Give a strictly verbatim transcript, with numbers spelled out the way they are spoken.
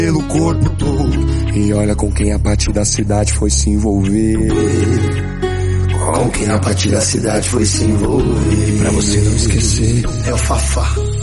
pelo corpo todo. E olha com quem a partir da cidade foi se envolver. Com quem a partir da cidade foi se envolver. Pra você não esquecer, é o Fafá.